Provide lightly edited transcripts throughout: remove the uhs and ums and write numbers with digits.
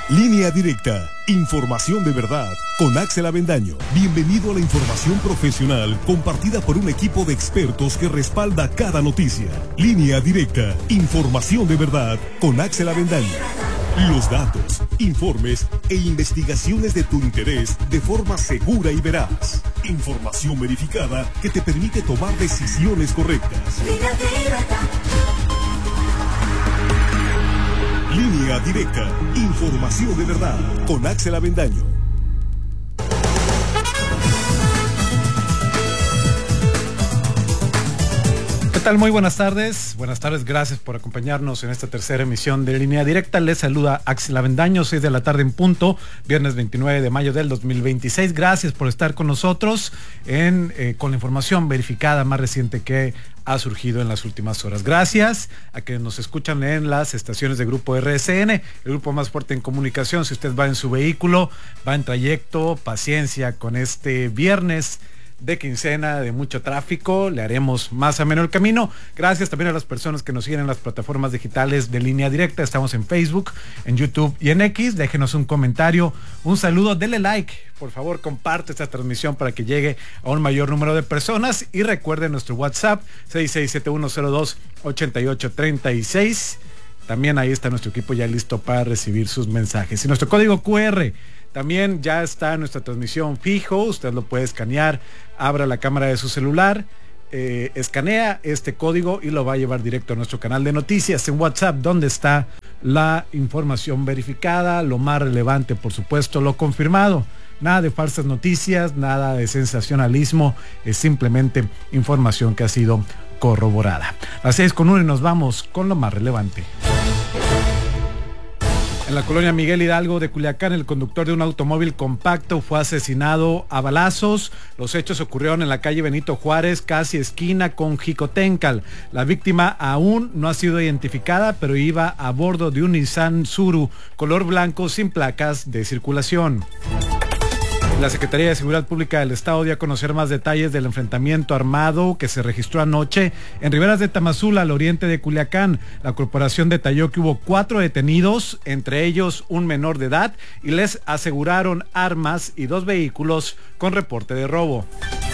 Línea Directa, información de verdad, con Axel Avendaño. Bienvenido a la información profesional compartida por un equipo de expertos que respalda cada noticia. Línea Directa, información de verdad, con Axel Avendaño. Los datos, informes e investigaciones de tu interés de forma segura y veraz. Información verificada que te permite tomar decisiones correctas. Línea Directa, información de verdad, con Axel Avendaño. ¿Qué tal? Muy buenas tardes. Buenas tardes, gracias por acompañarnos en esta tercera emisión de Línea Directa. Les saluda Axel Avendaño, 6 de la tarde en punto, viernes 29 de mayo del 2026. Gracias por estar con nosotros con la información verificada más reciente que ha surgido en las últimas horas. Gracias a que nos escuchan en las estaciones de Grupo RSN, el grupo más fuerte en comunicación. Si usted va en su vehículo, va en trayecto, paciencia con este viernes de quincena, de mucho tráfico, le haremos más ameno el camino. Gracias también a las personas que nos siguen en las plataformas digitales de Línea Directa. Estamos en Facebook, en YouTube y en X. Déjenos un comentario, un saludo, denle like, por favor, comparte esta transmisión para que llegue a un mayor número de personas y recuerden nuestro WhatsApp 6671028836. También ahí está nuestro equipo ya listo para recibir sus mensajes. Y nuestro código QR también ya está en nuestra transmisión fijo. Usted lo puede escanear, abra la cámara de su celular, escanea este código y lo va a llevar directo a nuestro canal de noticias en WhatsApp, donde está la información verificada, lo más relevante, por supuesto, lo confirmado. Nada de falsas noticias, nada de sensacionalismo, es simplemente información que ha sido corroborada. Las 6:01 y nos vamos con lo más relevante. En la colonia Miguel Hidalgo de Culiacán, el conductor de un automóvil compacto fue asesinado a balazos. Los hechos ocurrieron en la calle Benito Juárez, casi esquina con Jicotencal. La víctima aún no ha sido identificada, pero iba a bordo de un Nissan Tsuru color blanco sin placas de circulación. La Secretaría de Seguridad Pública del Estado dio a conocer más detalles del enfrentamiento armado que se registró anoche en Riberas de Tamazula, al oriente de Culiacán. La corporación detalló que hubo 4 detenidos, entre ellos un menor de edad, y les aseguraron armas y 2 vehículos con reporte de robo.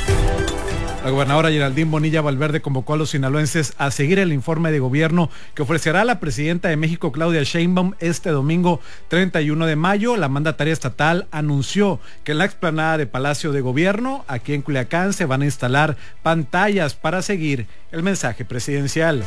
La gobernadora Geraldine Bonilla Valverde convocó a los sinaloenses a seguir el informe de gobierno que ofrecerá la presidenta de México, Claudia Sheinbaum, este domingo 31 de mayo. La mandataria estatal anunció que en la explanada de Palacio de Gobierno, aquí en Culiacán, se van a instalar pantallas para seguir el mensaje presidencial.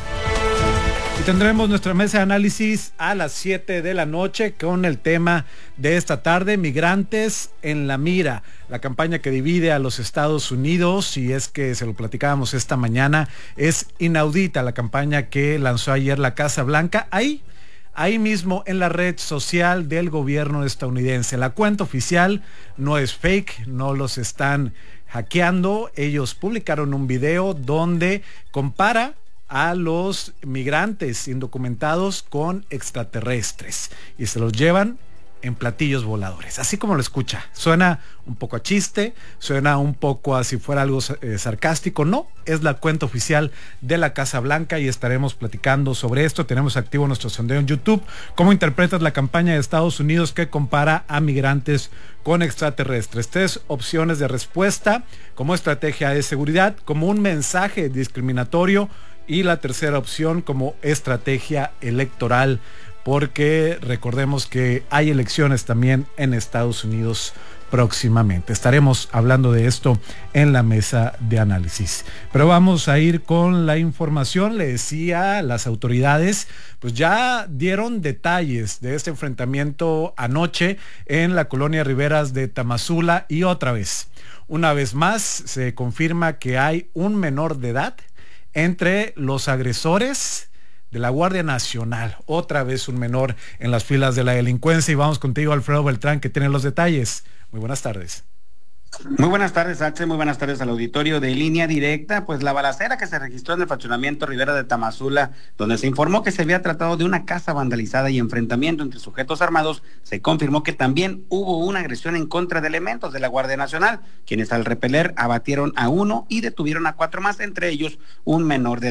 Y tendremos nuestra mesa de análisis a las 7 de la noche con el tema de esta tarde, migrantes en la mira. La campaña que divide a los Estados Unidos, y es que se lo platicábamos esta mañana, es inaudita. La campaña que lanzó ayer la Casa Blanca, ahí mismo en la red social del gobierno estadounidense. La cuenta oficial no es fake, no los están hackeando. Ellos publicaron un video donde compara a los migrantes indocumentados con extraterrestres y se los llevan en platillos voladores, así como lo escucha. Suena un poco a chiste, suena un poco a si fuera algo sarcástico. No, es la cuenta oficial de la Casa Blanca y estaremos platicando sobre esto. Tenemos activo nuestro sondeo en YouTube. ¿Cómo interpretas la campaña de Estados Unidos que compara a migrantes con extraterrestres? 3 opciones de respuesta: como estrategia de seguridad, como un mensaje discriminatorio, y la tercera opción como estrategia electoral, porque recordemos que hay elecciones también en Estados Unidos próximamente. Estaremos hablando de esto en la mesa de análisis. Pero vamos a ir con la información. Le decía, las autoridades pues ya dieron detalles de este enfrentamiento anoche en la colonia Riberas de Tamazula, y una vez más se confirma que hay un menor de edad entre los agresores de la Guardia Nacional. Otra vez un menor en las filas de la delincuencia. Y vamos contigo, Alfredo Beltrán, que tiene los detalles. Muy buenas tardes. Muy buenas tardes, Axel. Muy buenas tardes al auditorio de Línea Directa. Pues la balacera que se registró en el fraccionamiento Ribera de Tamazula, donde se informó que se había tratado de una casa vandalizada y enfrentamiento entre sujetos armados, se confirmó que también hubo una agresión en contra de elementos de la Guardia Nacional, quienes al repeler abatieron a uno y detuvieron a 4 más, entre ellos un menor de edad.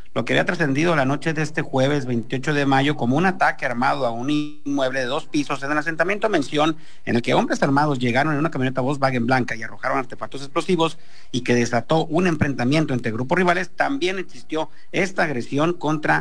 lo que había trascendido la noche de este jueves 28 de mayo como un ataque armado a un inmueble de 2 pisos en el asentamiento Mención, en el que hombres armados llegaron en una camioneta Volkswagen blanca y arrojaron artefactos explosivos y que desató un enfrentamiento entre grupos rivales. También existió esta agresión contra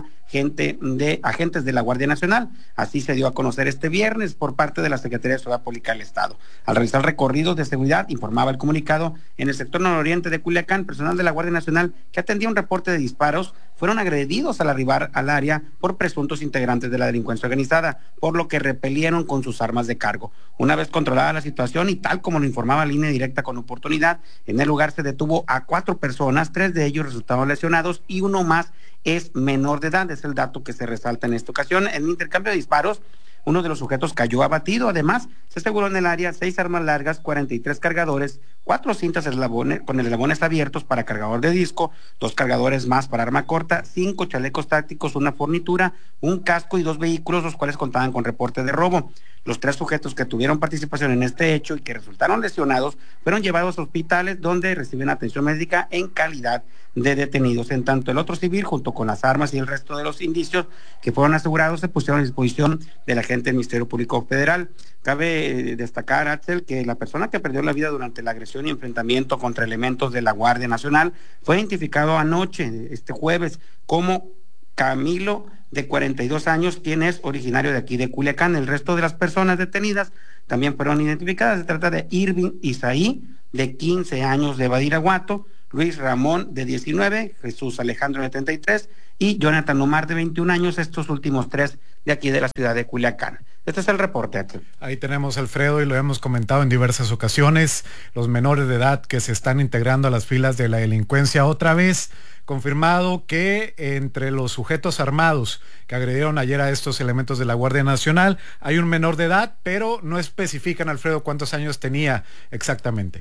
agentes de la Guardia Nacional. Así se dio a conocer este viernes por parte de la Secretaría de Seguridad Pública del Estado. Al realizar recorridos de seguridad, informaba el comunicado, en el sector nororiente de Culiacán, personal de la Guardia Nacional que atendía un reporte de disparos fueron agredidos al arribar al área por presuntos integrantes de la delincuencia organizada, por lo que repelieron con sus armas de cargo. Una vez controlada la situación y tal como lo informaba Línea Directa con Oportunidad, en el lugar se detuvo a 4 personas, 3 de ellos resultaron lesionados y uno más es menor de edad, es el dato que se resalta en esta ocasión. En el intercambio de disparos, uno de los sujetos cayó abatido. Además, se aseguró en el área 6 armas largas, 43 cargadores, 4 cintas con eslabones abiertos para cargador de disco, 2 cargadores más para arma corta, 5 chalecos tácticos, una fornitura, un casco y 2 vehículos, los cuales contaban con reporte de robo. Los 3 sujetos que tuvieron participación en este hecho y que resultaron lesionados fueron llevados a hospitales donde reciben atención médica en calidad de detenidos. En tanto, el otro civil, junto con las armas y el resto de los indicios que fueron asegurados, se pusieron a disposición del agente del Ministerio Público Federal. Cabe destacar, Axel, que la persona que perdió la vida durante la agresión y enfrentamiento contra elementos de la Guardia Nacional fue identificado anoche, este jueves, como Camilo, de 42 años, quien es originario de aquí de Culiacán. El resto de las personas detenidas también fueron identificadas. Se trata de Irving Isaí, de 15 años, de Badiraguato, Luis Ramón, de 19, Jesús Alejandro, de 33, y Jonathan Omar, de 21 años, estos últimos 3 de aquí de la ciudad de Culiacán. Este es el reporte, Axel. Ahí tenemos, Alfredo, y lo hemos comentado en diversas ocasiones, los menores de edad que se están integrando a las filas de la delincuencia. Otra vez confirmado que entre los sujetos armados que agredieron ayer a estos elementos de la Guardia Nacional hay un menor de edad, pero no especifican, Alfredo, cuántos años tenía exactamente.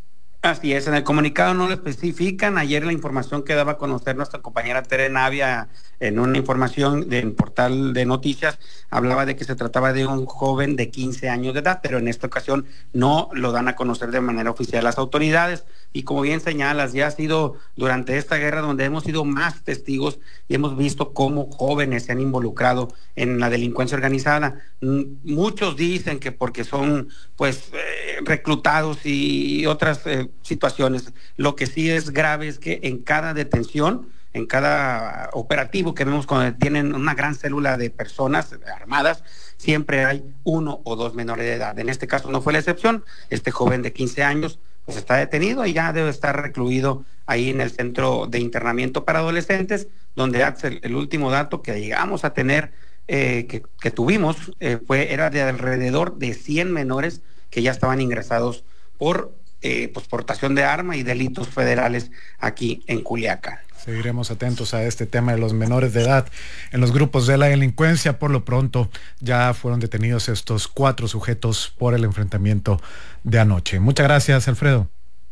Así es, en el comunicado no lo especifican. Ayer la información que daba a conocer nuestra compañera Tere Navia en una información del portal de noticias, hablaba de que se trataba de un joven de 15 años de edad, pero en esta ocasión no lo dan a conocer de manera oficial las autoridades. Y como bien señalas, ya ha sido durante esta guerra donde hemos sido más testigos y hemos visto cómo jóvenes se han involucrado en la delincuencia organizada. Muchos dicen que porque son reclutados y otras situaciones. Lo que sí es grave es que en cada detención, en cada operativo que vemos cuando tienen una gran célula de personas armadas, siempre hay 1 o 2 menores de edad. En este caso no fue la excepción. Este joven de 15 años pues está detenido y ya debe estar recluido ahí en el centro de internamiento para adolescentes, donde, Axel, el último dato que llegamos a tener, que tuvimos, era de alrededor de 100 menores que ya estaban ingresados por portación de arma y delitos federales aquí en Culiacán. Seguiremos atentos a este tema de los menores de edad en los grupos de la delincuencia. Por lo pronto ya fueron detenidos estos 4 sujetos por el enfrentamiento de anoche. Muchas gracias, Alfredo.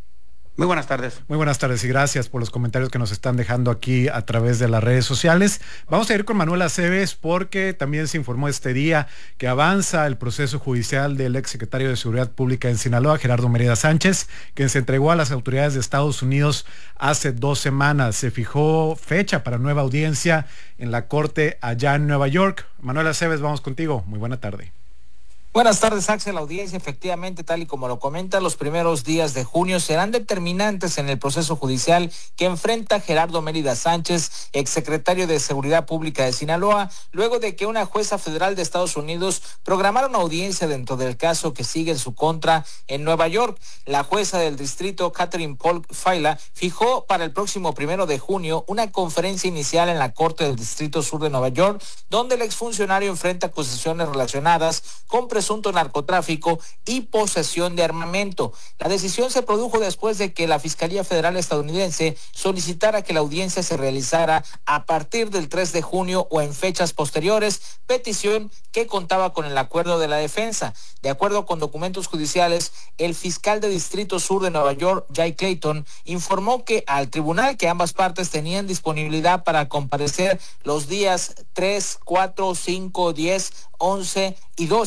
Muy buenas tardes. Muy buenas tardes y gracias por los comentarios que nos están dejando aquí a través de las redes sociales. Vamos a ir con Manuel Aceves porque también se informó este día que avanza el proceso judicial del exsecretario de Seguridad Pública en Sinaloa, Gerardo Mérida Sánchez, quien se entregó a las autoridades de Estados Unidos hace 2 semanas. Se fijó fecha para nueva audiencia en la corte allá en Nueva York. Manuel Aceves, vamos contigo. Muy buena tarde. Buenas tardes, Axel. La audiencia, efectivamente, tal y como lo comenta, los primeros días de junio serán determinantes en el proceso judicial que enfrenta Gerardo Mérida Sánchez, exsecretario de Seguridad Pública de Sinaloa, luego de que una jueza federal de Estados Unidos programara una audiencia dentro del caso que sigue en su contra en Nueva York. La jueza del distrito, Catherine Paul Faila, fijó para el próximo 1 de junio una conferencia inicial en la Corte del Distrito Sur de Nueva York, donde el exfuncionario enfrenta acusaciones relacionadas con presunto narcotráfico y posesión de armamento. La decisión se produjo después de que la Fiscalía Federal estadounidense solicitara que la audiencia se realizara a partir del 3 de junio o en fechas posteriores, petición que contaba con el acuerdo de la defensa. De acuerdo con documentos judiciales, el fiscal de Distrito Sur de Nueva York, Jay Clayton, informó que al tribunal que ambas partes tenían disponibilidad para comparecer los días 3, 4, 5, 10, 11 y 12 de junio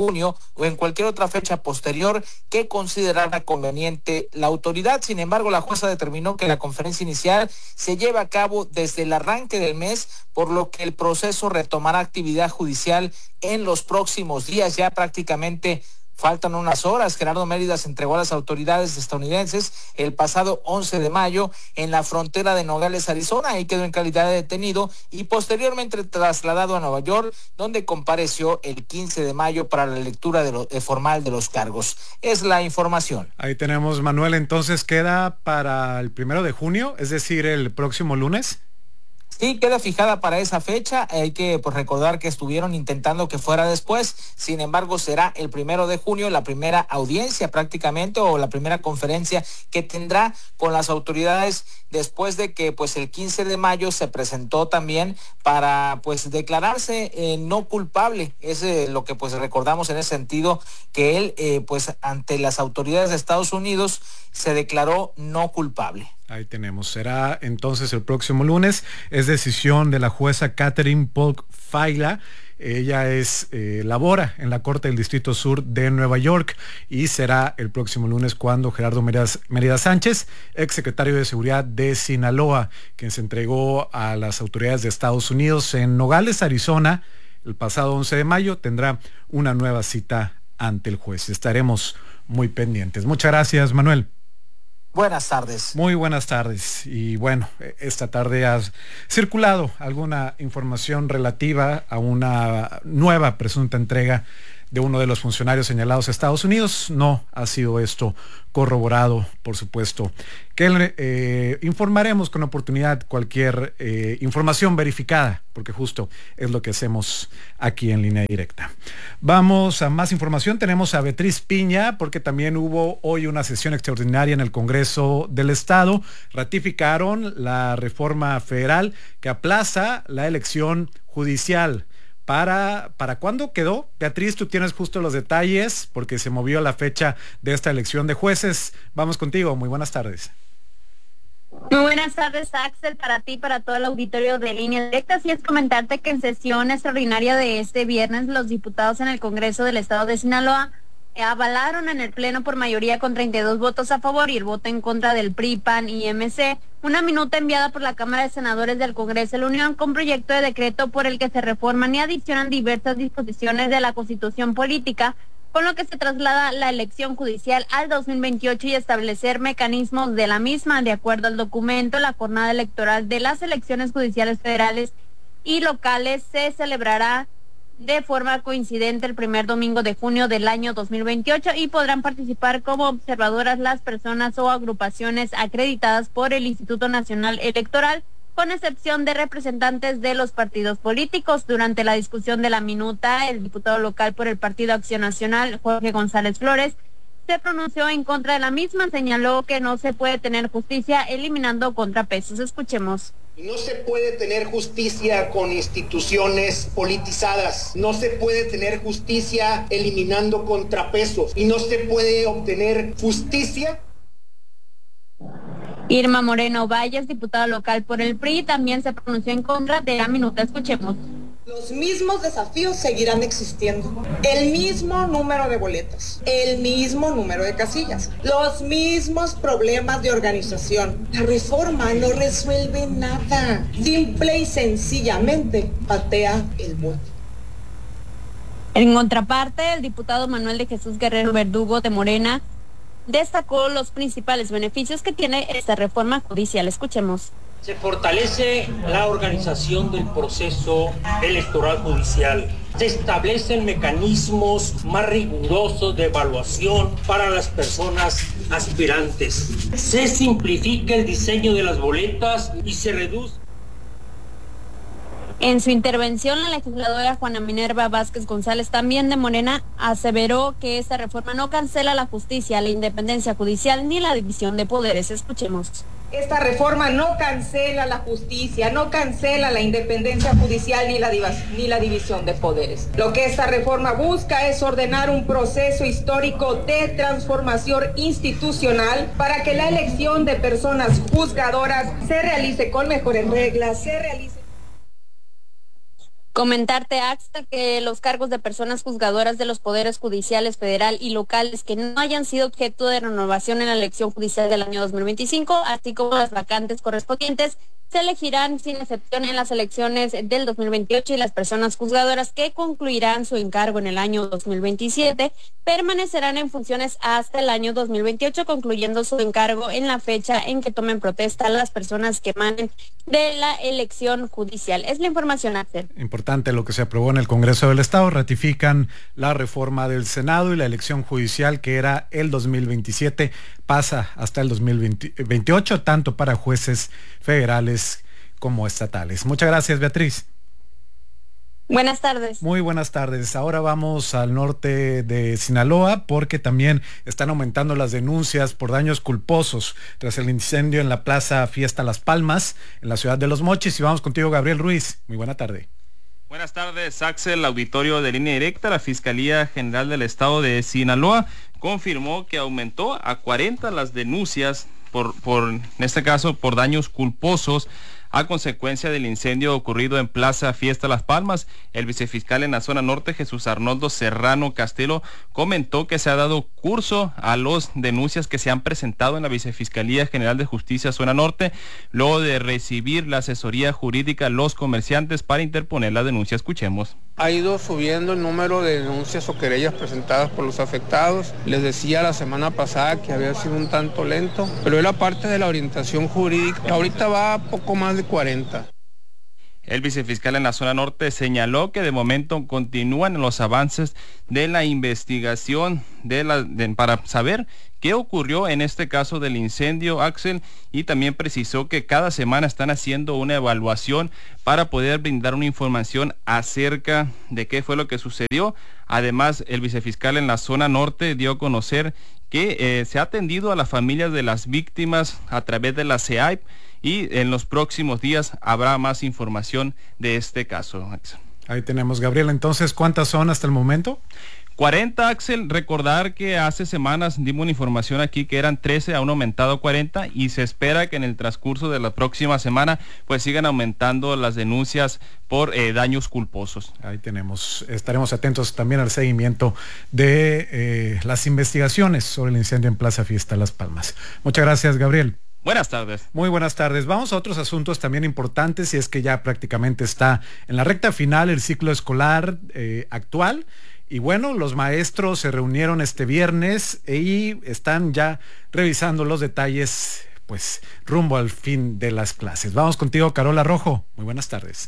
junio o en cualquier otra fecha posterior que considerara conveniente la autoridad. Sin embargo, la jueza determinó que la conferencia inicial se lleva a cabo desde el arranque del mes, por lo que el proceso retomará actividad judicial en los próximos días. Ya prácticamente faltan unas horas. Gerardo Mérida se entregó a las autoridades estadounidenses el pasado 11 de mayo en la frontera de Nogales, Arizona. Ahí quedó en calidad de detenido y posteriormente trasladado a Nueva York, donde compareció el 15 de mayo para la lectura formal de los cargos. Es la información. Ahí tenemos, Manuel. Entonces queda para el 1 de junio, es decir, el próximo lunes. Sí, queda fijada para esa fecha. Hay que recordar que estuvieron intentando que fuera después. Sin embargo, será el 1 de junio la primera audiencia prácticamente, o la primera conferencia que tendrá con las autoridades, después de que el 15 de mayo se presentó también para declararse no culpable. Es lo que recordamos en ese sentido, que él ante las autoridades de Estados Unidos se declaró no culpable. Ahí tenemos. Será entonces el próximo lunes. Es decisión de la jueza Catherine Polk Faila. Ella labora en la Corte del Distrito Sur de Nueva York, y será el próximo lunes cuando Gerardo Mérida Sánchez, exsecretario de Seguridad de Sinaloa, quien se entregó a las autoridades de Estados Unidos en Nogales, Arizona, el pasado 11 de mayo, tendrá una nueva cita ante el juez. Estaremos muy pendientes. Muchas gracias, Manuel. Buenas tardes. Muy buenas tardes. Y bueno, esta tarde ha circulado alguna información relativa a una nueva presunta entrega de uno de los funcionarios señalados a Estados Unidos. No ha sido esto corroborado, por supuesto, que informaremos con oportunidad cualquier información verificada, porque justo es lo que hacemos aquí en Línea Directa. Vamos a más información. Tenemos a Beatriz Piña, porque también hubo hoy una sesión extraordinaria en el Congreso del Estado. Ratificaron la reforma federal que aplaza la elección judicial. ¿Para cuándo quedó? Beatriz, tú tienes justo los detalles, porque se movió la fecha de esta elección de jueces. Vamos contigo, muy buenas tardes. Muy buenas tardes, Axel, para ti, para todo el auditorio de Línea Directa. Así es, comentarte que en sesión extraordinaria de este viernes, los diputados en el Congreso del Estado de Sinaloa avalaron en el Pleno por mayoría con 32 votos a favor y el voto en contra del PRI, PAN y MC una minuta enviada por la Cámara de Senadores del Congreso de la Unión con proyecto de decreto por el que se reforman y adicionan diversas disposiciones de la Constitución Política, con lo que se traslada la elección judicial al 2028 y establecer mecanismos de la misma. De acuerdo al documento, la jornada electoral de las elecciones judiciales federales y locales se celebrará de forma coincidente el primer domingo de junio del año 2028 y podrán participar como observadoras las personas o agrupaciones acreditadas por el Instituto Nacional Electoral, con excepción de representantes de los partidos políticos. Durante la discusión de la minuta, el diputado local por el Partido Acción Nacional, Jorge González Flores, se pronunció en contra de la misma. Señaló que no se puede tener justicia eliminando contrapesos. Escuchemos. No se puede tener justicia con instituciones politizadas, no se puede tener justicia eliminando contrapesos y no se puede obtener justicia. Irma Moreno Valles, diputada local por el PRI, también se pronunció en contra de la minuta. Escuchemos. Los mismos desafíos seguirán existiendo. El mismo número de boletas, el mismo número de casillas, los mismos problemas de organización. La reforma no resuelve nada. Simple y sencillamente patea el voto. En contraparte, el diputado Manuel de Jesús Guerrero Verdugo de Morena destacó los principales beneficios que tiene esta reforma judicial. Escuchemos. Se fortalece la organización del proceso electoral judicial. Se establecen mecanismos más rigurosos de evaluación para las personas aspirantes. Se simplifica el diseño de las boletas y se reduce. En su intervención, la legisladora Juana Minerva Vázquez González, también de Morena, aseveró que esta reforma no cancela la justicia, la independencia judicial ni la división de poderes. Escuchemos. Esta reforma no cancela la justicia, no cancela la independencia judicial ni la división de poderes. Lo que esta reforma busca es ordenar un proceso histórico de transformación institucional para que la elección de personas juzgadoras se realice con mejores reglas, Comentarte, Axel, que los cargos de personas juzgadoras de los poderes judiciales federal y locales que no hayan sido objeto de renovación en la elección judicial del año 2025, así como las vacantes correspondientes, se elegirán sin excepción en las elecciones del 2028 y las personas juzgadoras que concluirán su encargo en el año 2027 permanecerán en funciones hasta el año 2028, concluyendo su encargo en la fecha en que tomen protesta las personas que emanen de la elección judicial. Es la información, Axel. Importante lo que se aprobó en el Congreso del Estado. Ratifican la reforma del Senado y la elección judicial que era el 2027 pasa hasta el 2028, tanto para jueces federales como estatales. Muchas gracias, Beatriz. Buenas tardes. Muy buenas tardes. Ahora vamos al norte de Sinaloa porque también están aumentando las denuncias por daños culposos tras el incendio en la Plaza Fiesta Las Palmas, en la ciudad de Los Mochis. Y vamos contigo, Gabriel Ruiz. Muy buena tarde. Buenas tardes, Axel. Auditorio de Línea Directa. La Fiscalía General del Estado de Sinaloa confirmó que aumentó a 40 las denuncias en este caso, por daños culposos a consecuencia del incendio ocurrido en Plaza Fiesta Las Palmas. El vicefiscal en la zona norte, Jesús Arnoldo Serrano Castelo, comentó que se ha dado curso a las denuncias que se han presentado en la Vicefiscalía General de Justicia Zona Norte, luego de recibir la asesoría jurídica a los comerciantes para interponer la denuncia. Escuchemos. Ha ido subiendo el número de denuncias o querellas presentadas por los afectados. Les decía la semana pasada que había sido un tanto lento, pero era parte de la orientación jurídica. Ahorita va a poco más de 40. El vicefiscal en la zona norte señaló que de momento continúan los avances de la investigación para saber qué ocurrió en este caso del incendio, Axel, y también precisó que cada semana están haciendo una evaluación para poder brindar una información acerca de qué fue lo que sucedió. Además, el vicefiscal en la zona norte dio a conocer que se ha atendido a las familias de las víctimas a través de la CEAIP, y en los próximos días habrá más información de este caso, Axel. Ahí tenemos, Gabriel. Entonces, ¿cuántas son hasta el momento? 40, Axel. Recordar que hace semanas dimos una información aquí que eran 13, aún aumentado a 40, y se espera que en el transcurso de la próxima semana pues sigan aumentando las denuncias por daños culposos. Ahí tenemos. Estaremos atentos también al seguimiento de las investigaciones sobre el incendio en Plaza Fiesta Las Palmas. Muchas gracias, Gabriel. Buenas tardes. Muy buenas tardes. Vamos a otros asuntos también importantes, y es que ya prácticamente está en la recta final el ciclo escolar actual. Y bueno, los maestros se reunieron este viernes y están ya revisando los detalles, pues, rumbo al fin de las clases. Vamos contigo, Carola Rojo. Muy buenas tardes.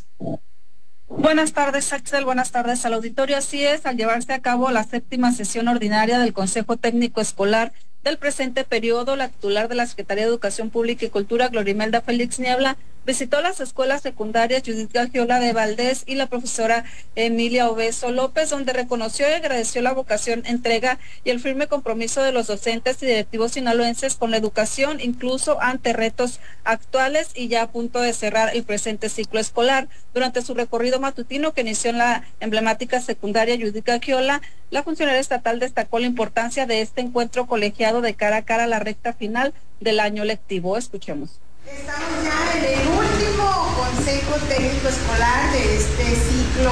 Buenas tardes, Axel. Buenas tardes al auditorio. Así es, al llevarse a cabo la 7ª sesión ordinaria del Consejo Técnico Escolar del presente periodo, la titular de la Secretaría de Educación Pública y Cultura, Glorimelda Félix Niebla, visitó las escuelas secundarias Judith Gagiola de Valdés y la profesora Emilia Obeso López, donde reconoció y agradeció la vocación, entrega y el firme compromiso de los docentes y directivos sinaloenses con la educación, incluso ante retos actuales y ya a punto de cerrar el presente ciclo escolar. Durante su recorrido matutino que inició en la emblemática secundaria Judith Gagiola, la funcionaria estatal destacó la importancia de este encuentro colegiado de cara a cara a la recta final del año lectivo. Escuchemos. Estamos ya en el último Consejo Técnico Escolar de este ciclo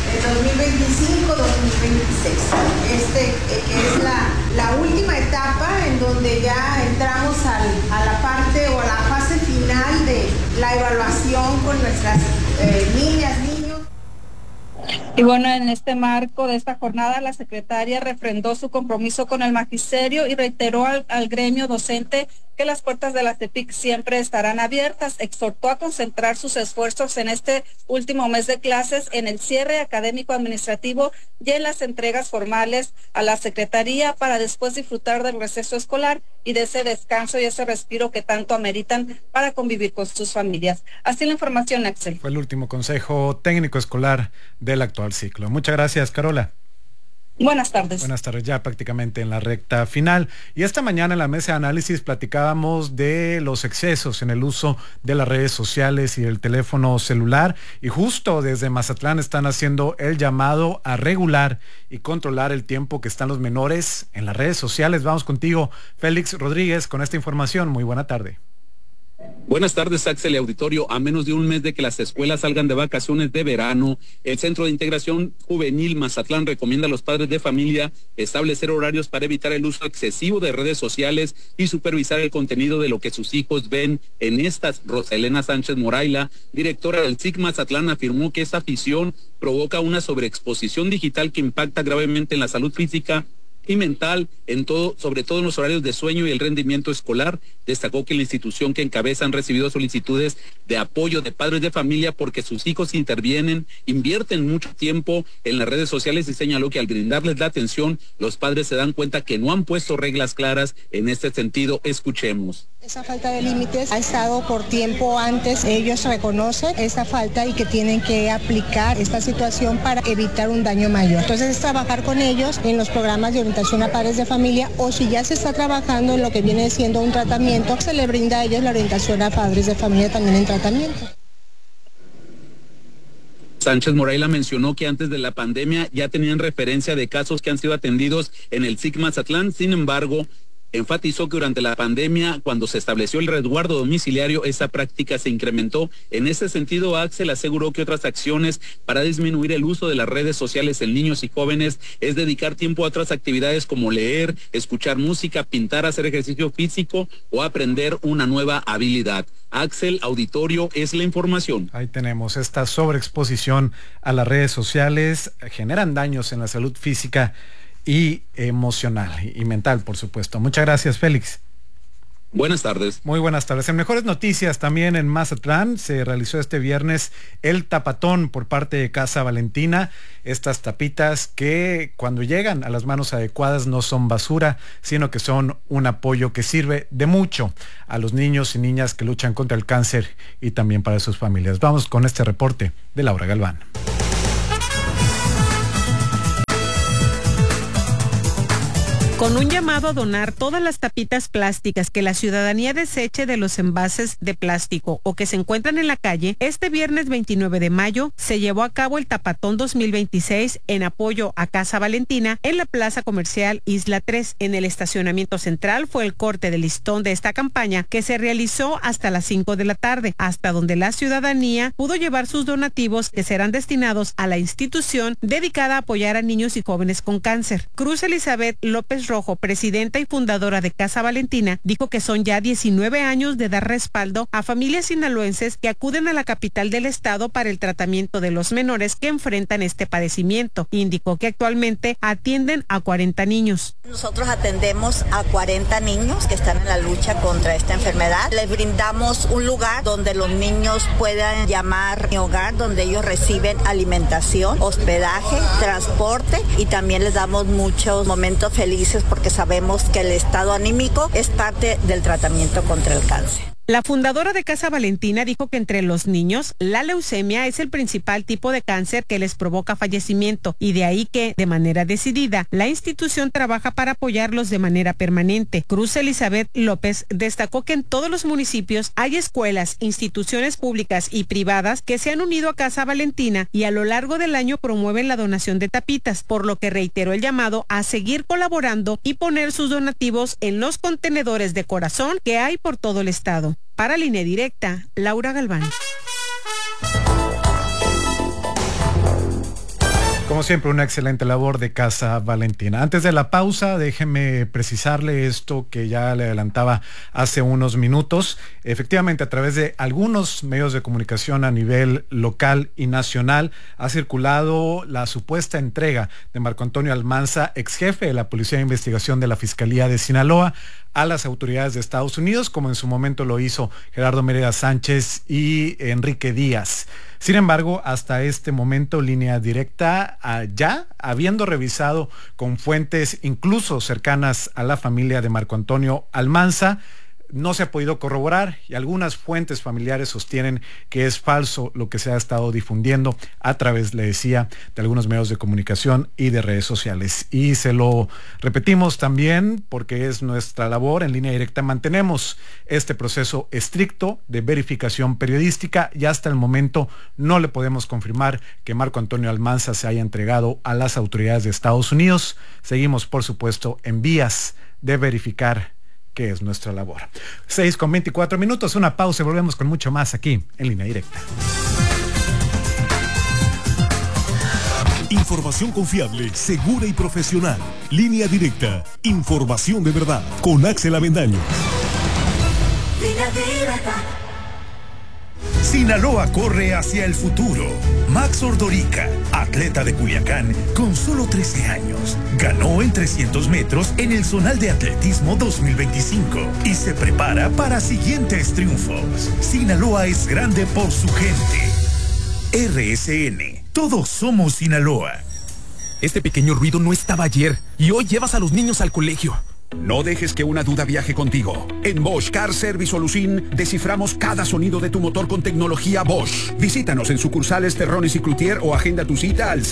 2025-2026. Que es la última etapa en donde ya entramos a la parte o a la fase final de la evaluación con nuestras niñas, niños. Y bueno, en este marco de esta jornada, la secretaria refrendó su compromiso con el magisterio y reiteró al gremio docente que las puertas de la CEPIC siempre estarán abiertas. Exhortó a concentrar sus esfuerzos en este último mes de clases, en el cierre académico administrativo y en las entregas formales a la Secretaría para después disfrutar del receso escolar y de ese descanso y ese respiro que tanto ameritan para convivir con sus familias. Así la información, Axel. Fue el último Consejo Técnico Escolar del actual ciclo. Muchas gracias, Carola. Buenas tardes. Buenas tardes, ya prácticamente en la recta final. Y esta mañana en la mesa de análisis platicábamos de los excesos en el uso de las redes sociales y el teléfono celular. Y justo desde Mazatlán están haciendo el llamado a regular y controlar el tiempo que están los menores en las redes sociales. Vamos contigo, Félix Rodríguez, con esta información. Muy buena tarde. Buenas tardes, Axel y auditorio. A menos de un mes de que las escuelas salgan de vacaciones de verano, el Centro de Integración Juvenil Mazatlán recomienda a los padres de familia establecer horarios para evitar el uso excesivo de redes sociales y supervisar el contenido de lo que sus hijos ven en estas. Roselena Sánchez Moraila, directora del SIC Mazatlán, afirmó que esta afición provoca una sobreexposición digital que impacta gravemente en la salud física y mental, sobre todo en los horarios de sueño y el rendimiento escolar. Destacó que la institución que encabeza han recibido solicitudes de apoyo de padres de familia porque sus hijos invierten mucho tiempo en las redes sociales, y señaló que al brindarles la atención, los padres se dan cuenta que no han puesto reglas claras en este sentido. Escuchemos. Esa falta de límites ha estado por tiempo antes. Ellos reconocen esa falta y que tienen que aplicar esta situación para evitar un daño mayor. Entonces es trabajar con ellos en los programas de orientación a padres de familia, o si ya se está trabajando en lo que viene siendo un tratamiento, se le brinda a ellos la orientación a padres de familia también en tratamiento. Sánchez Moraila mencionó que antes de la pandemia ya tenían referencia de casos que han sido atendidos en el SIC Mazatlán. Sin embargo, enfatizó que durante la pandemia, cuando se estableció el resguardo domiciliario, esa práctica se incrementó. En ese sentido, Axel aseguró que otras acciones para disminuir el uso de las redes sociales en niños y jóvenes es dedicar tiempo a otras actividades como leer, escuchar música, pintar, hacer ejercicio físico o aprender una nueva habilidad. Axel, auditorio, es la información. Ahí tenemos esta sobreexposición a las redes sociales, generan daños en la salud física y emocional y mental, por supuesto. Muchas gracias, Félix. Buenas tardes. Muy buenas tardes. En mejores noticias, también en Mazatlán se realizó este viernes el tapatón por parte de Casa Valentina. Estas tapitas que cuando llegan a las manos adecuadas no son basura, sino que son un apoyo que sirve de mucho a los niños y niñas que luchan contra el cáncer y también para sus familias. Vamos con este reporte de Laura Galván. Con un llamado a donar todas las tapitas plásticas que la ciudadanía deseche de los envases de plástico o que se encuentran en la calle, este viernes 29 de mayo se llevó a cabo el Tapatón 2026 en apoyo a Casa Valentina en la Plaza Comercial Isla 3. En el estacionamiento central fue el corte de listón de esta campaña que se realizó hasta las 5 de la tarde, hasta donde la ciudadanía pudo llevar sus donativos que serán destinados a la institución dedicada a apoyar a niños y jóvenes con cáncer. Cruz Elizabeth López Rojo, presidenta y fundadora de Casa Valentina, dijo que son ya 19 años de dar respaldo a familias sinaloenses que acuden a la capital del estado para el tratamiento de los menores que enfrentan este padecimiento. Indicó que actualmente atienden a 40 niños. Nosotros atendemos a 40 niños que están en la lucha contra esta enfermedad. Les brindamos un lugar donde los niños puedan llamar mi hogar, donde ellos reciben alimentación, hospedaje, transporte, y también les damos muchos momentos felices porque sabemos que el estado anímico es parte del tratamiento contra el cáncer. La fundadora de Casa Valentina dijo que entre los niños, la leucemia es el principal tipo de cáncer que les provoca fallecimiento, y de ahí que, de manera decidida, la institución trabaja para apoyarlos de manera permanente. Cruz Elizabeth López destacó que en todos los municipios hay escuelas, instituciones públicas y privadas que se han unido a Casa Valentina y a lo largo del año promueven la donación de tapitas, por lo que reiteró el llamado a seguir colaborando y poner sus donativos en los contenedores de corazón que hay por todo el estado. Para Línea Directa, Laura Galván. Como siempre, una excelente labor de Casa Valentina. Antes de la pausa, déjeme precisarle esto que ya le adelantaba hace unos minutos. Efectivamente, a través de algunos medios de comunicación a nivel local y nacional, ha circulado la supuesta entrega de Marco Antonio Almanza, ex jefe de la Policía de Investigación de la Fiscalía de Sinaloa, a las autoridades de Estados Unidos, como en su momento lo hizo Gerardo Mérida Sánchez y Enrique Díaz. Sin embargo, hasta este momento, Línea Directa, ya habiendo revisado con fuentes incluso cercanas a la familia de Marco Antonio Almanza, no se ha podido corroborar, y algunas fuentes familiares sostienen que es falso lo que se ha estado difundiendo a través, le decía, de algunos medios de comunicación y de redes sociales. Y se lo repetimos también porque es nuestra labor. En Línea Directa mantenemos este proceso estricto de verificación periodística, y hasta el momento no le podemos confirmar que Marco Antonio Almanza se haya entregado a las autoridades de Estados Unidos. Seguimos, por supuesto, en vías de verificar que es nuestra labor. 6:24, una pausa y volvemos con mucho más aquí en Línea Directa. Información confiable, segura y profesional. Línea Directa, información de verdad, con Axel Avendaño. Línea Directa. Sinaloa corre hacia el futuro. Max Ordorica, atleta de Culiacán con solo 13 años, ganó en 300 metros en el Zonal de Atletismo 2025 y se prepara para siguientes triunfos. Sinaloa es grande por su gente. RSN, todos somos Sinaloa. Este pequeño ruido no estaba ayer y hoy llevas a los niños al colegio. No dejes que una duda viaje contigo. En Bosch Car Service Solution desciframos cada sonido de tu motor con tecnología Bosch. Visítanos en sucursales Terrones y Cloutier o agenda tu cita al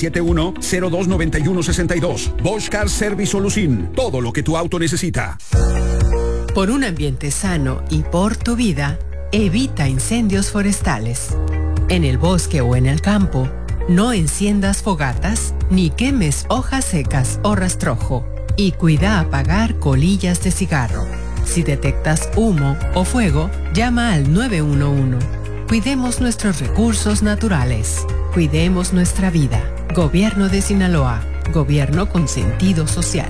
6671-029162. Bosch Car Service Solution. Todo lo que tu auto necesita. Por un ambiente sano y por tu vida, evita incendios forestales. En el bosque o en el campo, no enciendas fogatas ni quemes hojas secas o rastrojo. Y cuida apagar colillas de cigarro. Si detectas humo o fuego, llama al 911. Cuidemos nuestros recursos naturales. Cuidemos nuestra vida. Gobierno de Sinaloa. Gobierno con sentido social.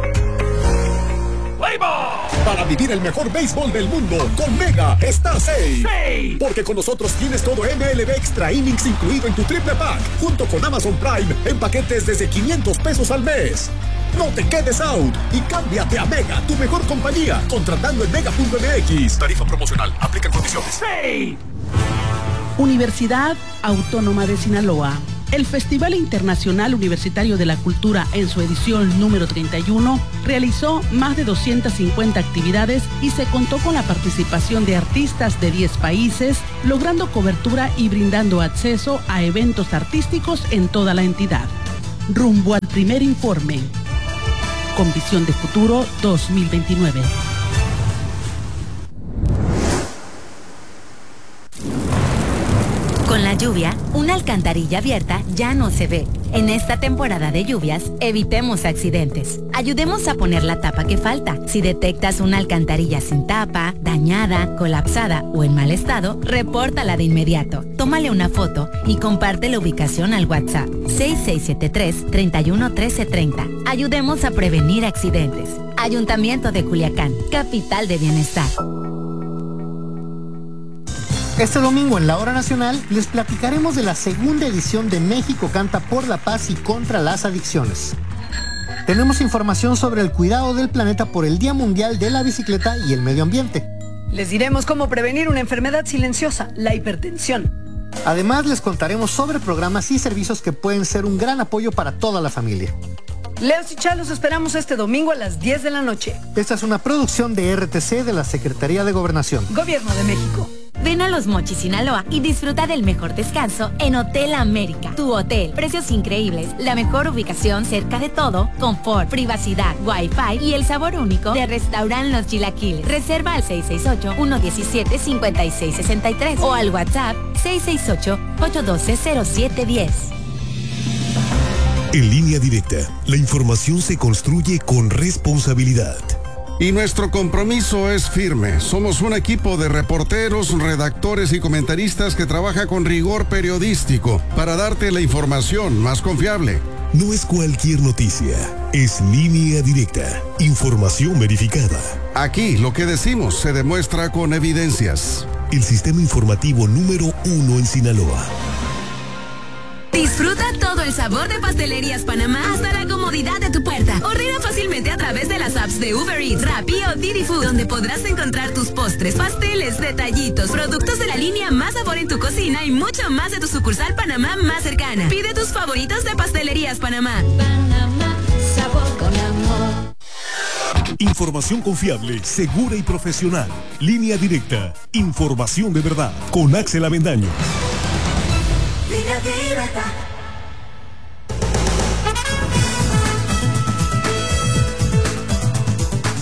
Para vivir el mejor béisbol del mundo, con Mega está safe. Porque con nosotros tienes todo MLB Extra Innings incluido en tu triple pack, junto con Amazon Prime en paquetes desde $500 al mes. No te quedes out y cámbiate a Mega, tu mejor compañía, contratando en mega.mx. Tarifa promocional, aplican condiciones. ¡Sí! Universidad Autónoma de Sinaloa. El Festival Internacional Universitario de la Cultura, en su edición número 31, realizó más de 250 actividades y se contó con la participación de artistas de 10 países, logrando cobertura y brindando acceso a eventos artísticos en toda la entidad. Rumbo al primer informe. Con visión de futuro 2029. Con la lluvia, una alcantarilla abierta ya no se ve. En esta temporada de lluvias, evitemos accidentes. Ayudemos a poner la tapa que falta. Si detectas una alcantarilla sin tapa, dañada, colapsada o en mal estado, repórtala de inmediato. Tómale una foto y comparte la ubicación al WhatsApp 6673-311330. Ayudemos a prevenir accidentes. Ayuntamiento de Culiacán, capital de bienestar. Este domingo en la Hora Nacional les platicaremos de la segunda edición de México Canta por la Paz y contra las Adicciones. Tenemos información sobre el cuidado del planeta por el Día Mundial de la Bicicleta y el Medio Ambiente. Les diremos cómo prevenir una enfermedad silenciosa, la hipertensión. Además les contaremos sobre programas y servicios que pueden ser un gran apoyo para toda la familia. Leos y Chá los esperamos este domingo a las 10 de la noche. Esta es una producción de RTC de la Secretaría de Gobernación. Gobierno de México. Ven a Los Mochis, Sinaloa y disfruta del mejor descanso en Hotel América. Tu hotel, precios increíbles, la mejor ubicación cerca de todo, confort, privacidad, wifi y el sabor único de Restaurant Los Chilaquiles. Reserva al 668-117-5663 o al WhatsApp 668-812-0710. En Línea Directa, la información se construye con responsabilidad. Y nuestro compromiso es firme. Somos un equipo de reporteros, redactores y comentaristas que trabaja con rigor periodístico para darte la información más confiable. No es cualquier noticia, es Línea Directa, información verificada. Aquí lo que decimos se demuestra con evidencias. El sistema informativo número 1 en Sinaloa. Disfruta todo el sabor de Pastelerías Panamá hasta la comodidad de tu puerta. Ordena fácilmente a través de las apps de Uber Eats, Rappi o Didi Food, donde podrás encontrar tus postres, pasteles, detallitos, productos de la línea Más Sabor en tu cocina y mucho más de tu sucursal Panamá más cercana. Pide tus favoritos de Pastelerías Panamá. Panamá, sabor con amor. Información confiable, segura y profesional. Línea Directa, información de verdad, con Axel Avendaño. Línea Directa.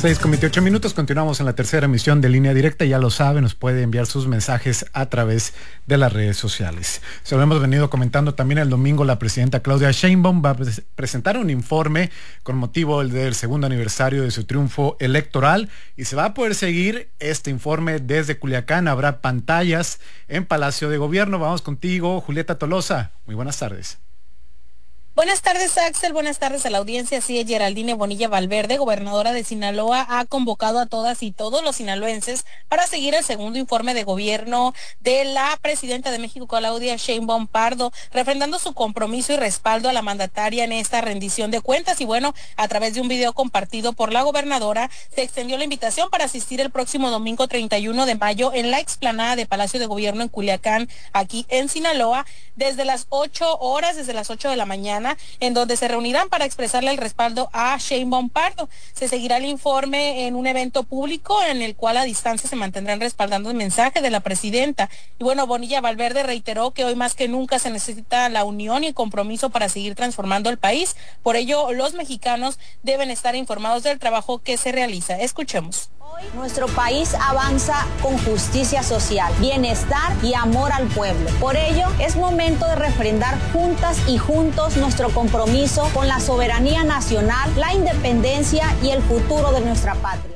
6:28, continuamos en la tercera emisión de Línea Directa. Ya lo sabe, nos puede enviar sus mensajes a través de las redes sociales. Se lo hemos venido comentando también el domingo. La presidenta Claudia Sheinbaum va a presentar un informe con motivo del segundo aniversario de su triunfo electoral y se va a poder seguir este informe desde Culiacán. Habrá pantallas en Palacio de Gobierno. Vamos contigo, Julieta Tolosa. Muy buenas tardes. Buenas tardes, Axel. Buenas tardes a la audiencia. Sí, Geraldine Bonilla Valverde, gobernadora de Sinaloa, ha convocado a todas y todos los sinaloenses para seguir el segundo informe de gobierno de la presidenta de México, Claudia Sheinbaum Pardo, refrendando su compromiso y respaldo a la mandataria en esta rendición de cuentas. Y bueno, a través de un video compartido por la gobernadora, se extendió la invitación para asistir el próximo domingo 31 de mayo en la explanada de Palacio de Gobierno en Culiacán, aquí en Sinaloa, desde las 8 de la mañana, en donde se reunirán para expresarle el respaldo a Sheinbaum Pardo. Se seguirá el informe en un evento público en el cual a distancia se mantendrán respaldando el mensaje de la presidenta. Y bueno, Bonilla Valverde reiteró que hoy más que nunca se necesita la unión y el compromiso para seguir transformando el país. Por ello, los mexicanos deben estar informados del trabajo que se realiza. Escuchemos. Hoy nuestro país avanza con justicia social, bienestar y amor al pueblo. Por ello, es momento de refrendar juntas y juntos nuestro compromiso con la soberanía nacional, la independencia y el futuro de nuestra patria.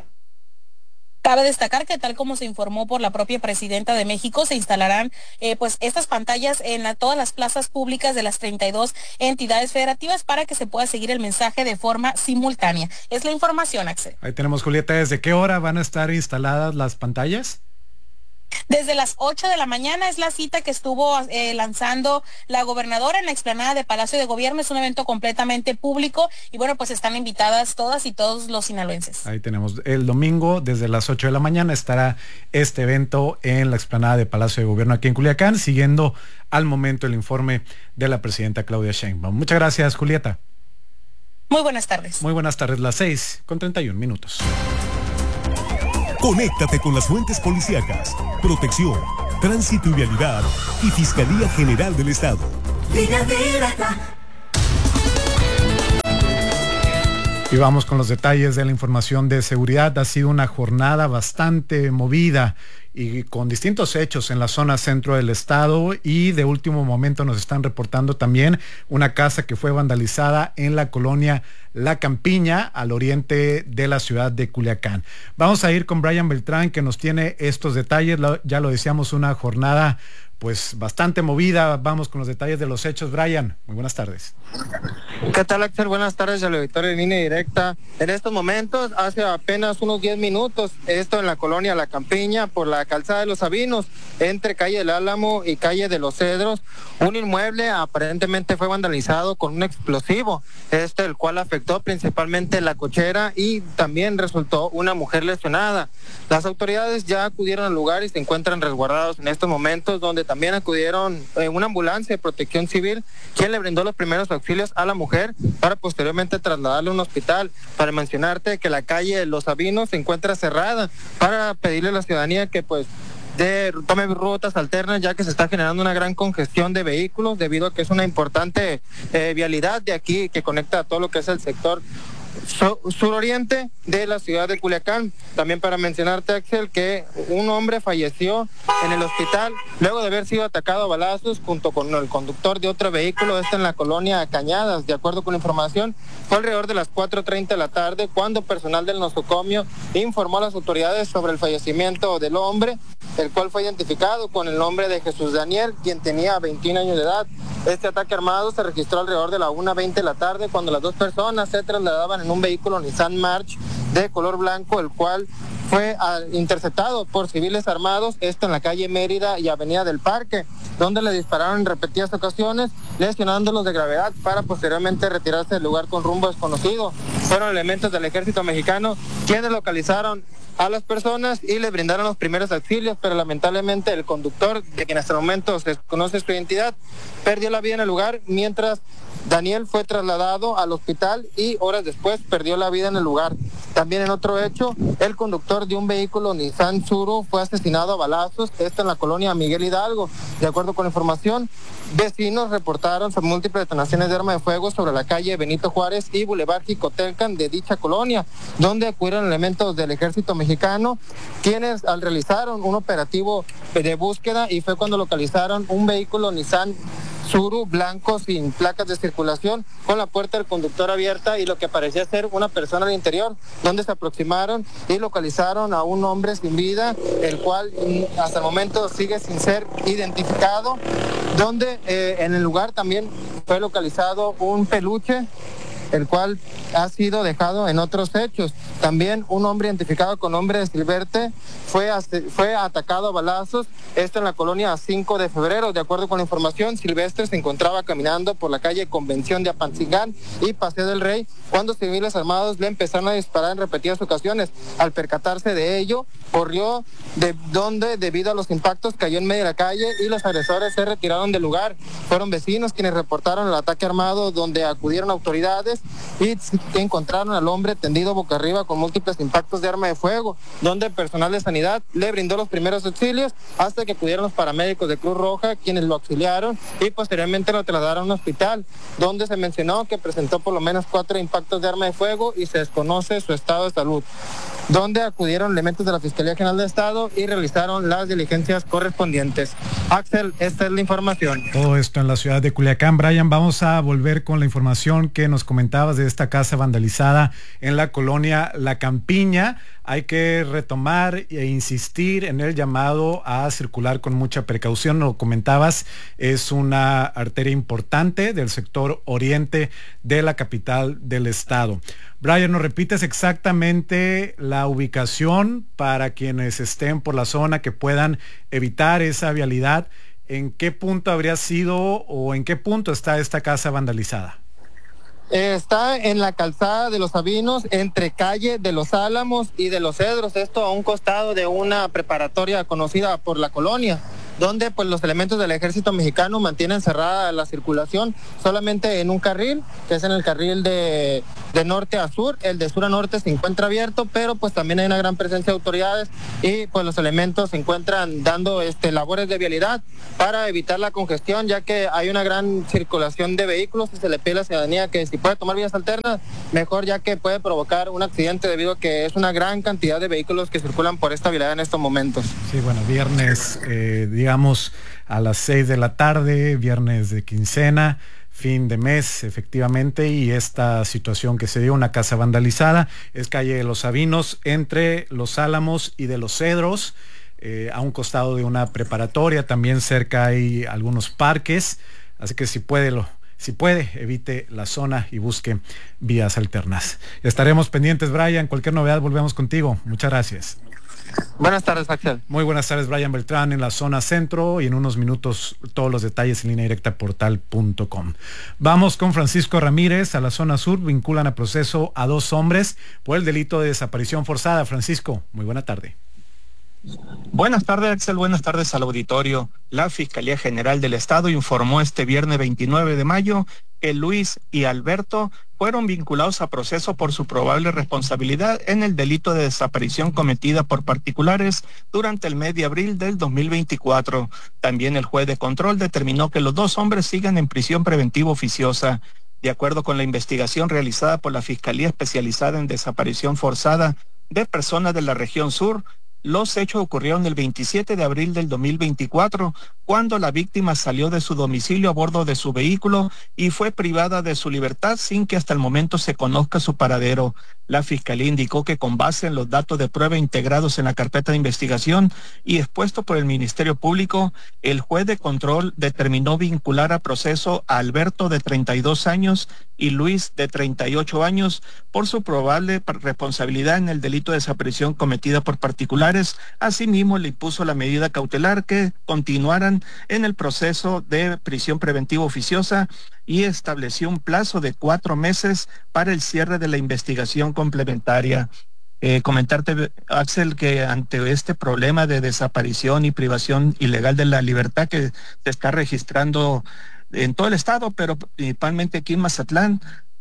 Cabe destacar que, tal como se informó por la propia presidenta de México, se instalarán pues estas pantallas en todas las plazas públicas de las 32 entidades federativas para que se pueda seguir el mensaje de forma simultánea. Es la información, Axel. Ahí tenemos, Julieta. ¿Desde qué hora van a estar instaladas las pantallas? Desde las 8 de la mañana es la cita que estuvo lanzando la gobernadora en la explanada de Palacio de Gobierno. Es un evento completamente público y bueno, pues están invitadas todas y todos los sinaloenses. Ahí tenemos. El domingo desde las 8 de la mañana estará este evento en la explanada de Palacio de Gobierno aquí en Culiacán, siguiendo al momento el informe de la presidenta Claudia Sheinbaum. Muchas gracias, Julieta. Muy buenas tardes. Muy buenas tardes, las 6:31. Conéctate con las fuentes policíacas, protección, tránsito y vialidad y Fiscalía General del Estado. Línea Directa. Y vamos con los detalles de la información de seguridad. Ha sido una jornada bastante movida y con distintos hechos en la zona centro del estado, y de último momento nos están reportando también una casa que fue vandalizada en la colonia La Campiña, al oriente de la ciudad de Culiacán. Vamos a ir con Brian Beltrán, que nos tiene estos detalles. Ya lo decíamos, una jornada pues bastante movida. Vamos con los detalles de los hechos. Brian, muy buenas tardes. ¿Qué tal, Axel? Buenas tardes al auditorio de Línea Directa. En estos momentos, hace apenas unos 10 minutos, esto en la colonia La Campiña, por la calzada de los Sabinos, entre calle del Álamo y calle de los Cedros, un inmueble aparentemente fue vandalizado con un explosivo, el cual afectó principalmente la cochera y también resultó una mujer lesionada. Las autoridades ya acudieron al lugar y se encuentran resguardados en estos momentos, donde también acudieron una ambulancia de protección civil, quien le brindó los primeros auxilios a la mujer para posteriormente trasladarla a un hospital. Para mencionarte que la calle Los Sabinos se encuentra cerrada para pedirle a la ciudadanía que pues tome rutas alternas, ya que se está generando una gran congestión de vehículos debido a que es una importante vialidad de aquí que conecta a todo lo que es el sector suroriente de la ciudad de Culiacán. También para mencionarte, Axel, que un hombre falleció en el hospital luego de haber sido atacado a balazos junto con el conductor de otro vehículo, en la colonia Cañadas. De acuerdo con la información, fue alrededor de las 4:30 de la tarde cuando personal del nosocomio informó a las autoridades sobre el fallecimiento del hombre, el cual fue identificado con el nombre de Jesús Daniel, quien tenía 21 años de edad. Este ataque armado se registró alrededor de la 1:20 de la tarde, cuando las dos personas se trasladaban en un vehículo Nissan March de color blanco, el cual fue interceptado por civiles armados, en la calle Mérida y Avenida del Parque, donde le dispararon en repetidas ocasiones, lesionándolos de gravedad para posteriormente retirarse del lugar con rumbo desconocido. Fueron elementos del ejército mexicano quienes localizaron a las personas y les brindaron los primeros auxilios, pero lamentablemente el conductor, de quien hasta el momento se desconoce su identidad, perdió la vida en el lugar, mientras Daniel fue trasladado al hospital y horas después perdió la vida en el lugar. También en otro hecho, el conductor de un vehículo Nissan Tsuru fue asesinado a balazos, esto en la colonia Miguel Hidalgo. De acuerdo con la información, vecinos reportaron sobre múltiples detonaciones de arma de fuego sobre la calle Benito Juárez y Boulevard Jicotencan de dicha colonia, donde acudieron elementos del ejército mexicano, quienes realizaron un operativo de búsqueda y fue cuando localizaron un vehículo Nissan Tsuru blanco sin placas de circulación, con la puerta del conductor abierta y lo que parecía ser una persona al interior, donde se aproximaron y localizaron a un hombre sin vida, el cual hasta el momento sigue sin ser identificado, donde en el lugar también fue localizado un peluche, el cual ha sido dejado en otros hechos. También un hombre identificado con nombre de Silverte fue atacado a balazos, esto en la colonia 5 de febrero. De acuerdo con la información, Silvestre se encontraba caminando por la calle Convención de Apatzingán y Paseo del Rey cuando civiles armados le empezaron a disparar en repetidas ocasiones. Al percatarse de ello, corrió debido a los impactos cayó en medio de la calle y los agresores se retiraron del lugar. Fueron vecinos quienes reportaron el ataque armado, donde acudieron autoridades y encontraron al hombre tendido boca arriba con múltiples impactos de arma de fuego, donde el personal de sanidad le brindó los primeros auxilios hasta que acudieron los paramédicos de Cruz Roja, quienes lo auxiliaron y posteriormente lo trasladaron a un hospital, donde se mencionó que presentó por lo menos 4 impactos de arma de fuego y se desconoce su estado de salud, donde acudieron elementos de la Fiscalía General del Estado y realizaron las diligencias correspondientes. Axel, esta es la información. Todo esto en la ciudad de Culiacán. Brian, vamos a volver con la información que nos comentabas de esta casa vandalizada en la colonia La Campiña. Hay que retomar e insistir en el llamado a circular con mucha precaución. Lo comentabas, es una arteria importante del sector oriente de la capital del estado. Brian, ¿nos repites exactamente la ubicación para quienes estén por la zona que puedan evitar esa vialidad? ¿En qué punto habría sido o en qué punto está esta casa vandalizada? Está en la calzada de los Sabinos, entre calle de los Álamos y de los Cedros, esto a un costado de una preparatoria conocida por la colonia, donde pues los elementos del ejército mexicano mantienen cerrada la circulación solamente en un carril, que es en el carril de norte a sur. El de sur a norte se encuentra abierto, pero pues también hay una gran presencia de autoridades y pues los elementos se encuentran dando labores de vialidad para evitar la congestión, ya que hay una gran circulación de vehículos y se le pide a la ciudadanía que si puede tomar vías alternas, mejor, ya que puede provocar un accidente debido a que es una gran cantidad de vehículos que circulan por esta vialidad en estos momentos. Sí, bueno, viernes, digamos a las 6 de la tarde, viernes de quincena, fin de mes, efectivamente, y esta situación que se dio, una casa vandalizada, es calle de los Sabinos, entre los Álamos y de los Cedros, a un costado de una preparatoria. También cerca hay algunos parques, así que si puede, evite la zona y busque vías alternas. Estaremos pendientes, Brian. Cualquier novedad volvemos contigo. Muchas gracias. Buenas tardes, Axel. Muy buenas tardes, Brian Beltrán, en la zona centro, y en unos minutos todos los detalles en línea directa portal.com. Vamos con Francisco Ramírez a la zona sur. Vinculan a proceso a 2 hombres por el delito de desaparición forzada. Francisco, muy buena tarde. Buenas tardes, Axel. Buenas tardes al auditorio. La Fiscalía General del Estado informó este viernes 29 de mayo que Luis y Alberto fueron vinculados a proceso por su probable responsabilidad en el delito de desaparición cometida por particulares durante el mes de abril del 2024. También el juez de control determinó que los 2 hombres sigan en prisión preventiva oficiosa. De acuerdo con la investigación realizada por la Fiscalía Especializada en Desaparición Forzada de Personas de la Región Sur, los hechos ocurrieron el 27 de abril del 2024, cuando la víctima salió de su domicilio a bordo de su vehículo y fue privada de su libertad sin que hasta el momento se conozca su paradero. La Fiscalía indicó que con base en los datos de prueba integrados en la carpeta de investigación y expuesto por el Ministerio Público, el juez de control determinó vincular a proceso a Alberto, de 32 años, y Luis, de 38 años, por su probable responsabilidad en el delito de desaparición cometida por particulares. Asimismo, le impuso la medida cautelar que continuaran en el proceso de prisión preventiva oficiosa y estableció un plazo de 4 meses para el cierre de la investigación complementaria. Comentarte, Axel, que ante este problema de desaparición y privación ilegal de la libertad que se está registrando en todo el estado, pero principalmente aquí en Mazatlán,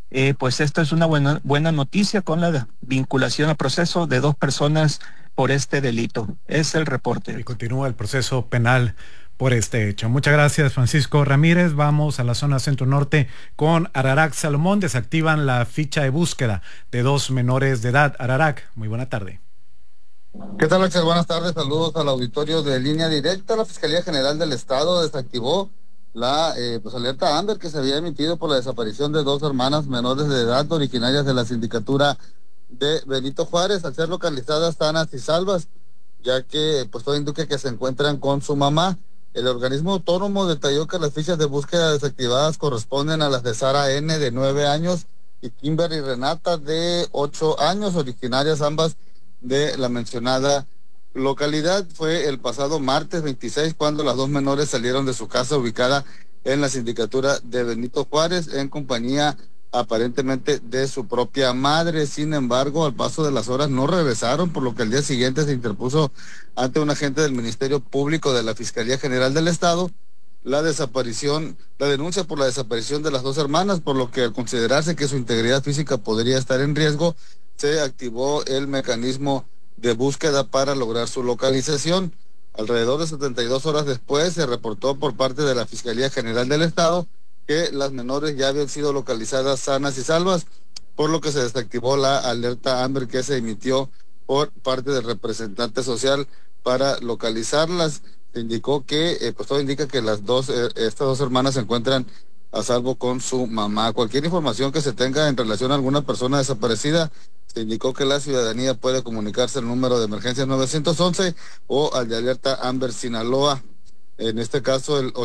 pues esto es una buena noticia con la vinculación a proceso de 2 personas por este delito. Es el reporte. Y continúa el proceso penal por este hecho. Muchas gracias, Francisco Ramírez. Vamos a la zona centro-norte con Ararac Salomón. Desactivan la ficha de búsqueda de 2 menores de edad. Ararac, muy buena tarde. ¿Qué tal, Axel? Buenas tardes. Saludos al auditorio de Línea Directa. La Fiscalía General del Estado desactivó la alerta Amber que se había emitido por la desaparición de 2 hermanas menores de edad originarias de la sindicatura de Benito Juárez, al ser localizadas sanas y salvas, ya que pues todo indica que se encuentran con su mamá. El organismo autónomo detalló que las fichas de búsqueda desactivadas corresponden a las de Sara N, de 9 años, y Kimberly Renata, de 8 años, originarias ambas de la mencionada localidad. Fue el pasado martes 26 cuando las 2 menores salieron de su casa ubicada en la sindicatura de Benito Juárez en compañía aparentemente de su propia madre. Sin embargo, al paso de las horas no regresaron, por lo que al día siguiente se interpuso ante un agente del Ministerio Público de la Fiscalía General del Estado la denuncia por la desaparición de las 2 hermanas, por lo que al considerarse que su integridad física podría estar en riesgo, se activó el mecanismo de búsqueda para lograr su localización. Alrededor de 72 horas después se reportó por parte de la Fiscalía General del Estado que las menores ya habían sido localizadas sanas y salvas, por lo que se desactivó la alerta Amber que se emitió por parte del representante social para localizarlas. Se indicó que, pues todo indica que estas 2 hermanas se encuentran a salvo con su mamá. Cualquier información que se tenga en relación a alguna persona desaparecida, se indicó que la ciudadanía puede comunicarse al número de emergencia 911 o al de alerta Amber Sinaloa, en este caso el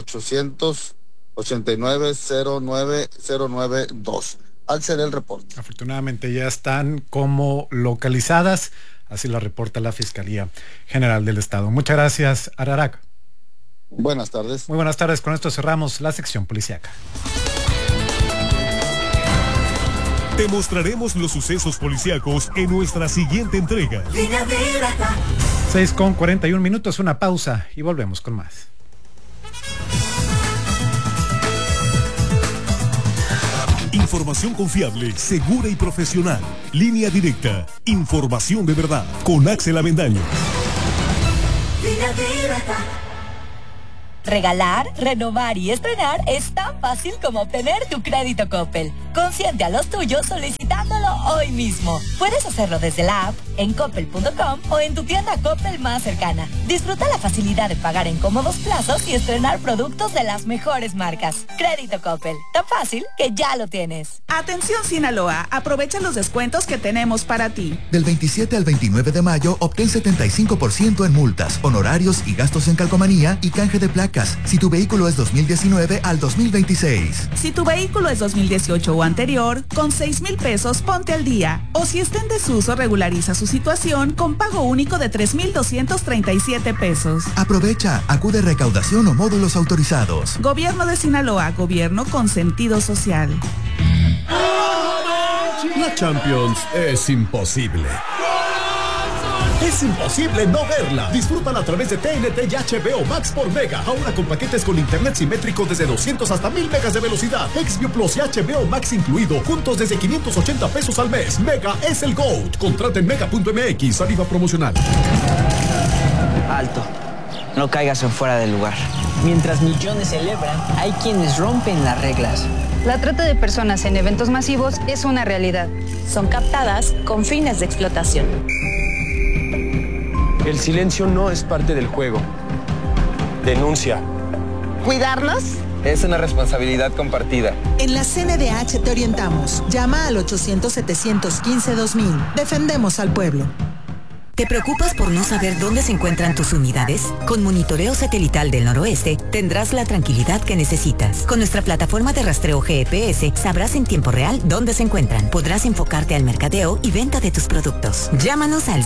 889-09-09092. Al ser el reporte. Afortunadamente ya están como localizadas, así lo reporta la Fiscalía General del Estado. Muchas gracias, Ararac. Buenas tardes. Muy buenas tardes. Con esto cerramos la sección policíaca. Te mostraremos los sucesos policíacos en nuestra siguiente entrega. 6:41, una pausa y volvemos con más. Información confiable, segura y profesional. Línea Directa. Información de verdad. Con Axel Avendaño. Línea Directa. Regalar, renovar y estrenar es tan fácil como obtener tu crédito Coppel. Consiente a los tuyos solicitándolo hoy mismo. Puedes hacerlo desde la app, en coppel.com o en tu tienda Coppel más cercana. Disfruta la facilidad de pagar en cómodos plazos y estrenar productos de las mejores marcas. Crédito Coppel, tan fácil que ya lo tienes. Atención Sinaloa, aprovecha los descuentos que tenemos para ti. Del 27 al 29 de mayo, obtén 75% en multas, honorarios y gastos en calcomanía y canje de placas, si tu vehículo es 2019 al 2026. Si tu vehículo es 2018 o anterior, con 6,000 pesos ponte al día. O si está en desuso, regulariza su situación con pago único de 3,237 pesos. Aprovecha, acude a recaudación o módulos autorizados. Gobierno de Sinaloa, gobierno con sentido social. La Champions es imposible. Es imposible no verla. Disfrútala a través de TNT y HBO Max por Mega. Ahora con paquetes con internet simétrico desde 200 hasta 1000 megas de velocidad. XView Plus y HBO Max incluido. Juntos desde 580 pesos al mes. Mega es el GOAT. Contrata en mega.mx. Tarifa promocional. Alto. No caigas en fuera del lugar. Mientras millones celebran, hay quienes rompen las reglas. La trata de personas en eventos masivos es una realidad. Son captadas con fines de explotación. El silencio no es parte del juego. Denuncia. ¿Cuidarlos? Es una responsabilidad compartida. En la CNDH te orientamos. Llama al 800-715-2000. Defendemos al pueblo. ¿Te preocupas por no saber dónde se encuentran tus unidades? Con Monitoreo Satelital del Noroeste tendrás la tranquilidad que necesitas. Con nuestra plataforma de rastreo GPS sabrás en tiempo real dónde se encuentran. Podrás enfocarte al mercadeo y venta de tus productos. Llámanos al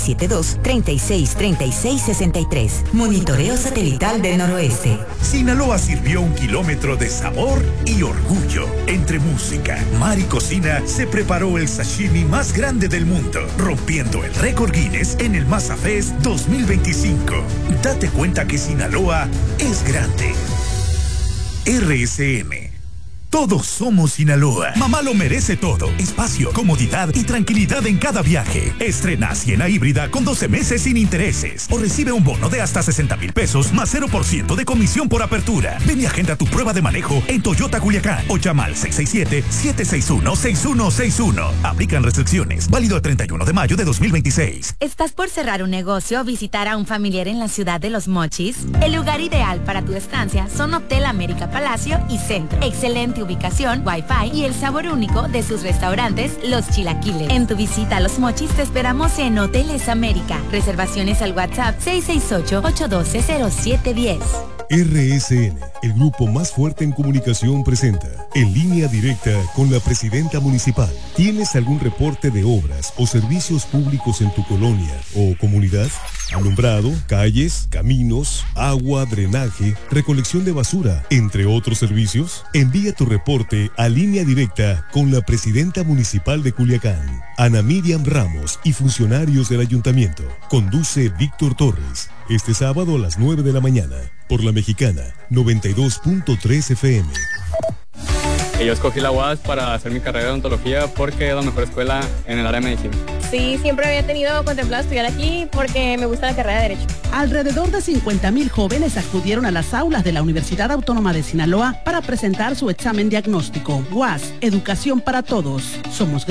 6672-363663. Monitoreo Satelital del Noroeste. Sinaloa sirvió 1 kilómetro de sabor y orgullo. Entre música, mar y cocina se preparó el sashimi más grande del mundo, rompiendo el récord Guinness en el Masa Fest 2025. Date cuenta que Sinaloa es grande. RSM. Todos somos Sinaloa. Mamá lo merece todo. Espacio, comodidad y tranquilidad en cada viaje. Estrena Siena híbrida con 12 meses sin intereses. O recibe un bono de hasta 60,000 pesos más 0% de comisión por apertura. Ven y agenda tu prueba de manejo en Toyota Culiacán o llama al 667-761-6161. Aplican restricciones. Válido el 31 de mayo de 2026. ¿Estás por cerrar un negocio o visitar a un familiar en la ciudad de Los Mochis? El lugar ideal para tu estancia son Hotel América Palacio y Centro. Excelente ubicación, wifi y el sabor único de sus restaurantes Los Chilaquiles. En tu visita a Los Mochis te esperamos en Hoteles América. Reservaciones al WhatsApp 668-812-0710. RSN, el grupo más fuerte en comunicación, presenta En Línea Directa con la presidenta municipal. ¿Tienes algún reporte de obras o servicios públicos en tu colonia o comunidad? Alumbrado, calles, caminos, agua, drenaje, recolección de basura, entre otros servicios. Envía tu reporte a Línea Directa con la presidenta municipal de Culiacán, Ana Miriam Ramos, y funcionarios del ayuntamiento. Conduce Víctor Torres. Este sábado a las 9 de la mañana, por La Mexicana, 92.3 FM. Yo escogí la UAS para hacer mi carrera de odontología porque es la mejor escuela en el área de medicina. Sí, siempre había tenido contemplado estudiar aquí porque me gusta la carrera de Derecho. Alrededor de 50,000 jóvenes acudieron a las aulas de la Universidad Autónoma de Sinaloa para presentar su examen diagnóstico. UAS, Educación para Todos. Somos